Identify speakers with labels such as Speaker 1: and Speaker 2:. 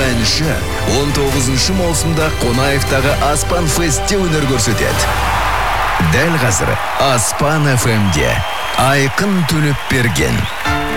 Speaker 1: әнші 19 маусымда Қонаевтағы Аспан Фестте өнер көрсетеді. Дәл қазір Аспан FM-де Айқын Төлепберген.